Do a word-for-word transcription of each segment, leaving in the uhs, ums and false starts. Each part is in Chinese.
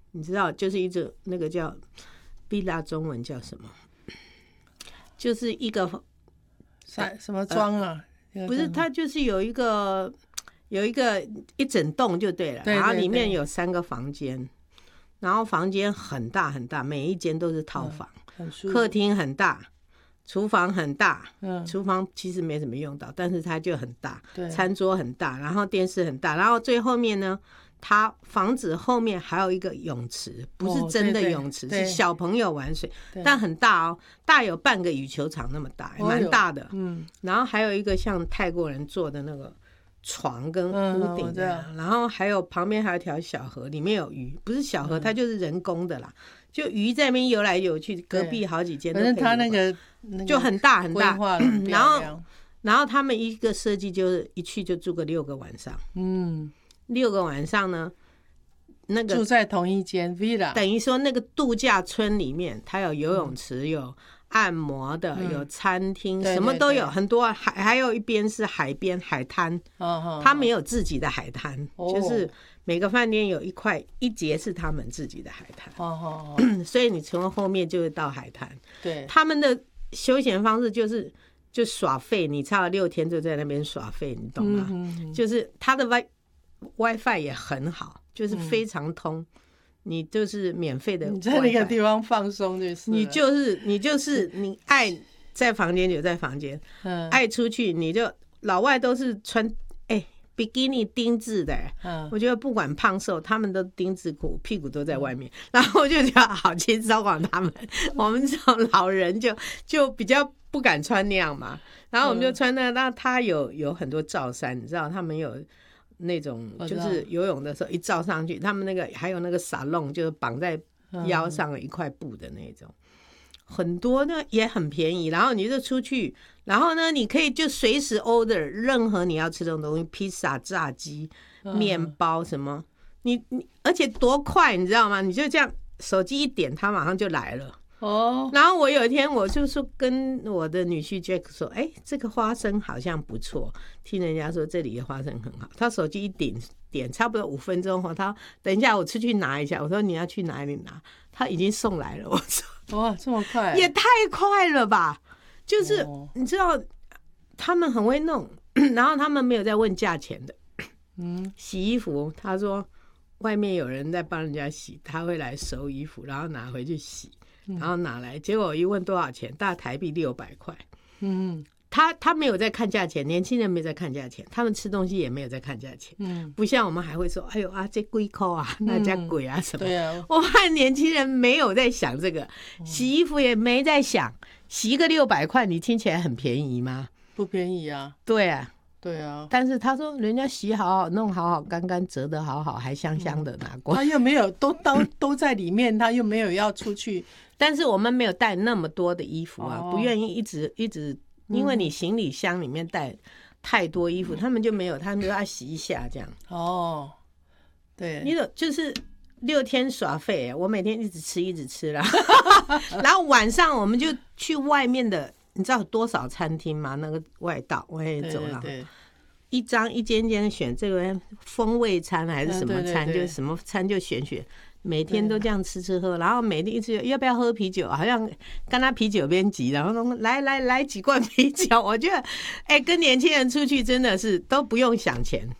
你知道，就是一种那个叫 villa， 中文叫什么？就是一个什么庄啊？ 呃、不是，它就是有一个有一个一整栋就对了， 对对对， 然后里面有三个房间，然后房间很大很大，每一间都是套房， 嗯、很客厅很大。厨房很大， 嗯， 厨房其实没怎么用到，但是它就很大， 对， 餐桌很大，然后电视很大，然后最后面呢，它房子后面还有一个泳池，不是真的泳池， 哦、对对是小朋友玩水，但很大哦，大有半个羽球场那么大，蛮大的， 嗯， 然后还有一个像泰国人做的那个床跟屋顶的、嗯，然后还有旁边还有一条小河，里面有鱼，不是小河，嗯、它就是人工的啦。就鱼在那边游来游去，隔壁好几间都可以游。 反正他那个、那個、 就很大很大，然后然后他们一个设计就是一去就住个六个晚上，嗯，六个晚上呢，那个住在同一间 villa， 等于说那个度假村里面，它有游泳池，嗯、有按摩的，嗯、有餐厅，什么都有，很多还还有一边是海边海滩，哦，他们有自己的海滩，哦、就是。每个饭店有一块一节是他们自己的海滩，哦哦哦，所以你从后面就会到海滩。 对， 他们的休闲方式就是就耍废，你差了六天就在那边耍废，你懂吗？嗯嗯嗯，就是他的 Wi WiFi 也很好，就是非常通，嗯、你就是免费的 WiFi， 你在那个地方放松就是， 你就是你就是你爱在房间就在房间，嗯，爱出去你就老外都是穿哎。比基尼丁字的、嗯，我觉得不管胖瘦，他们都丁字裤，屁股都在外面，嗯、然后我就觉得好轻松啊。他们，我们这种老人就就比较不敢穿那样嘛，然后我们就穿那，那他有有很多罩衫，你知道，他们有那种就是游泳的时候一罩上去，他们那个还有那个撒弄，就是绑在腰上的一块布的那种。很多呢也很便宜，然后你就出去，然后呢你可以就随时 order 任何你要吃的东西，披萨、炸鸡、面包什么，你你而且多快你知道吗？你就这样手机一点，它马上就来了。哦，然后我有一天我就说跟我的女婿 Jack 说，哎，这个花生好像不错，听人家说这里的花生很好。他手机一点点，差不多五分钟后，他等一下我出去拿一下。我说你要去哪里拿？他已经送来了。我说哇，这么快， 也太快了吧！就是你知道他们很会弄，然后他们没有在问价钱的。嗯，洗衣服，他说外面有人在帮人家洗，他会来收衣服，然后拿回去洗。然后拿来，结果我一问多少钱，大台币六百块。嗯，他他没有在看价钱，年轻人没有在看价钱，他们吃东西也没有在看价钱。嗯，不像我们还会说，哎呦啊，这贵扣啊，那家贵啊什么。对啊，我看年轻人没有在想这个，洗衣服也没在想，洗一个六百块，你听起来很便宜吗？ 不便宜啊。 对啊。 对啊， 但是他说人家洗好好弄好好干干折得好好还香香的拿过、 嗯、他又没有都都都在里面，他又没有要出去。 但是我们没有带那么多的衣服啊、哦、不愿意一直一直，因为你行李箱里面带太多衣服、嗯、他们就没有，他们就要洗一下这样。 哦，对， 你就是六天耍废，我每天一直吃一直吃啦然后晚上我们就去外面的，你知道有多少餐厅吗？那个外道外面走廊，一张一间间选这个风味餐还是什么餐，嗯、对对对，就什么餐就选选，每天都这样吃吃喝，然后每天一直要不要喝啤酒，好像跟他啤酒边急，然后说来来来几罐啤酒。我觉得，哎、欸，跟年轻人出去真的是都不用想钱。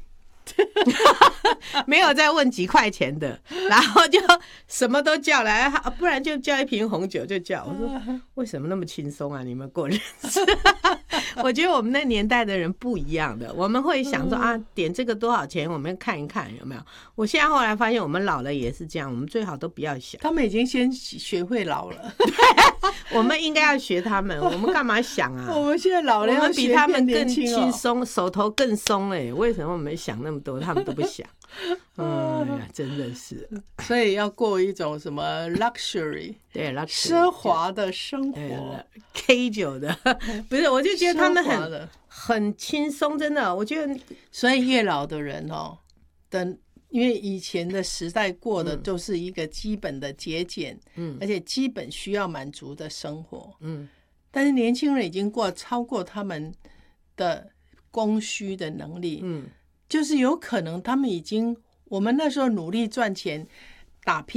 没有再问几块钱的，然后就什么都叫来，不然就叫一瓶红酒就叫。我说为什么那么轻松啊？你们过日子？我觉得我们那年代的人不一样的，我们会想说啊，点这个多少钱？我们看一看有没有。我现在后来发现，我们老了也是这样，我们最好都不要想。 他们已经先学会老了， 对，我们应该要学他们。我们干嘛想啊？ 我们现在老了， 我们比他们更轻松，手头更松哎。为什么我们想那么多，他们都不想？嗯呀，真的是， 所以要过一种什么 luxury， 对， 奢华的生活 ，K 九的，不是，我就觉得他们很很轻松，真的，我觉得， 所以越老的人哦，等，因为以前的时代过的都是一个基本的节俭，嗯，而且基本需要满足的生活，嗯，但是年轻人已经过超过他们的供需的能力，嗯。就是有可能他们已经，我们那时候努力赚钱打拼。